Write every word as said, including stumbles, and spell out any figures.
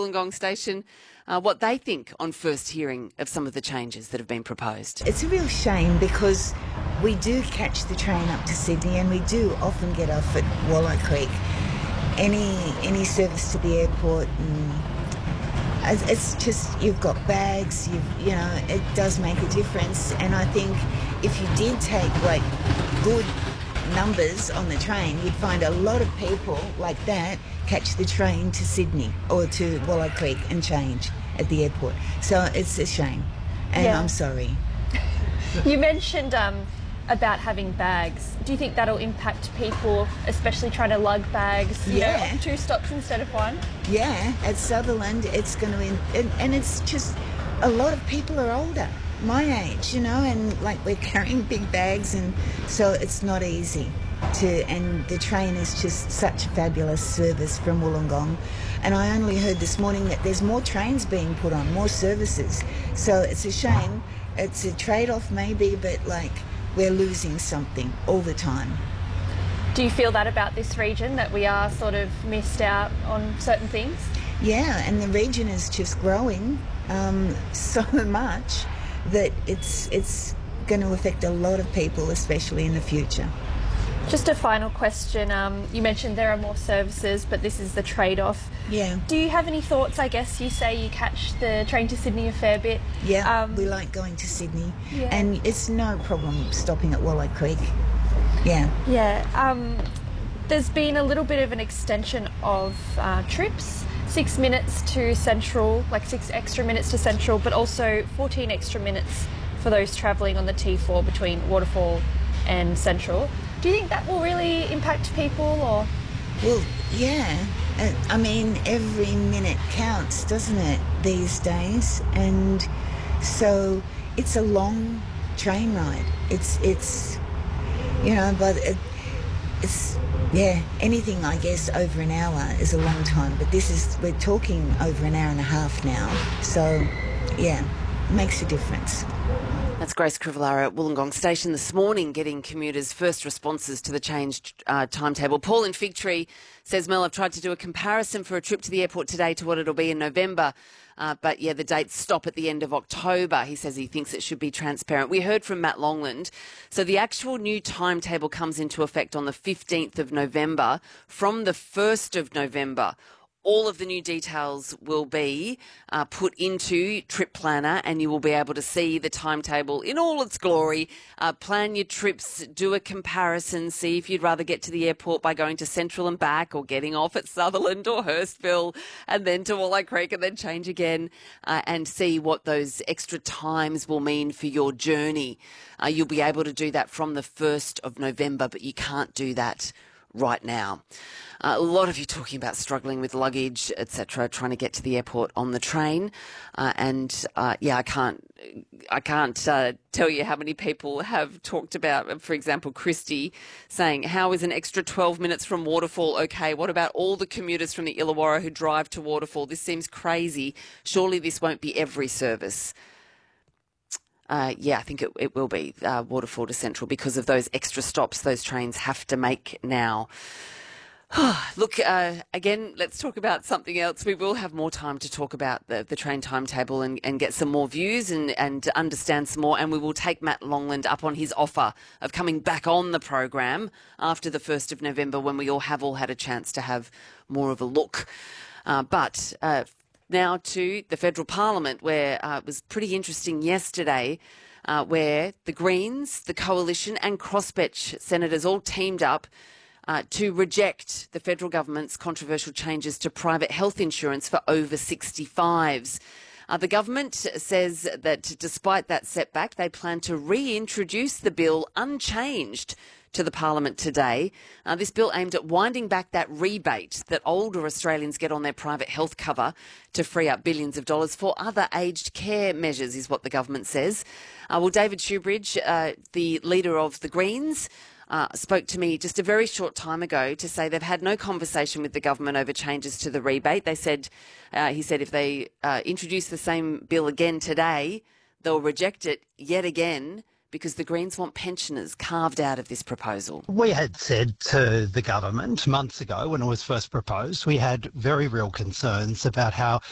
Wollongong Station uh, what they think on first hearing of some of the changes that have been proposed. It's a real shame because we do catch the train up to Sydney and we do often get off at Wolli Creek. Any any service to the airport, and it's just, you've got bags, you've, you know, it does make a difference. And I think if you did take like good numbers on the train, you'd find a lot of people like that catch the train to Sydney or to Wolli Creek and change at the airport. So it's a shame, and Yeah. I'm sorry. You mentioned um, about having bags. Do you think that'll impact people, especially trying to lug bags, you Yeah. know, two stops instead of one? Yeah, at Sutherland, it's going to, and, and it's just, a lot of people are older, my age, you know, and like we're carrying big bags, and so it's not easy to, and the train is just such a fabulous service from Wollongong. And I only heard this morning that there's more trains being put on, more services. So it's a shame. It's a trade-off maybe, but like we're losing something all the time. Do you feel that about this region, that we are sort of missed out on certain things? Yeah, and the region is just growing um, so much that it's it's going to affect a lot of people, especially in the future. Just a final question. Um, you mentioned there are more services, but this is the trade-off. Yeah. Do you have any thoughts? I guess you say you catch the train to Sydney a fair bit. Yeah, Um, we like going to Sydney, Yeah. and it's no problem stopping at Wolli Creek. Yeah. Yeah. Um, there's been a little bit of an extension of uh, trips. Six minutes to Central, like six extra minutes to Central, but also fourteen extra minutes for those travelling on the T four between Waterfall and Central. Do you think that will really impact people, or? Well, yeah. Uh, I mean, every minute counts, doesn't it, these days? And so it's a long train ride. It's, it's you know, but it, it's, yeah, anything, I guess, over an hour is a long time. But this is, we're talking over an hour and a half now. So, yeah, it makes a difference. That's Grace Krivellaro at Wollongong Station this morning, getting commuters' first responses to the changed uh, timetable. Paul in Figtree says, Mel, I've tried to do a comparison for a trip to the airport today to what it'll be in November. Uh, but, yeah, the dates stop at the end of October. He says he thinks it should be transparent. We heard from Matt Longland. So the actual new timetable comes into effect on the fifteenth of November. From the first of November, all of the new details will be uh, put into Trip Planner, and you will be able to see the timetable in all its glory. Uh, plan your trips, do a comparison, see if you'd rather get to the airport by going to Central and back, or getting off at Sutherland or Hurstville and then to Wolli Creek and then change again, uh, and see what those extra times will mean for your journey. Uh, you'll be able to do that from the first of November, but you can't do that right now. Uh, a lot of you talking about struggling with luggage, et cetera, trying to get to the airport on the train, uh, and uh, yeah, I can't, I can't uh, tell you how many people have talked about, for example, Christy saying, "How is an extra twelve minutes from Waterfall okay? What about all the commuters from the Illawarra who drive to Waterfall? This seems crazy. Surely this won't be every service." Uh, yeah, I think it, it will be uh, Waterfall to Central because of those extra stops those trains have to make now. Look, uh, again, let's talk about something else. We will have more time to talk about the, the train timetable and, and get some more views and, and understand some more. And we will take Matt Longland up on his offer of coming back on the program after the first of November, when we all have all had a chance to have more of a look. Uh, but uh, now to the federal parliament, where uh, it was pretty interesting yesterday, uh, where the Greens, the Coalition and crossbench senators all teamed up Uh, to reject the federal government's controversial changes to private health insurance for over sixty-fives. Uh, the government says that despite that setback, they plan to reintroduce the bill unchanged to the Parliament today. Uh, this bill aimed at winding back that rebate that older Australians get on their private health cover to free up billions of dollars for other aged care measures, is what the government says. Uh, well, David Shoebridge, uh, the leader of the Greens, Uh, spoke to me just a very short time ago to say they've had no conversation with the government over changes to the rebate. They said, uh, he said, if they uh, introduce the same bill again today, they'll reject it yet again because the Greens want pensioners carved out of this proposal. We had said to the government months ago when it was first proposed, we had very real concerns about how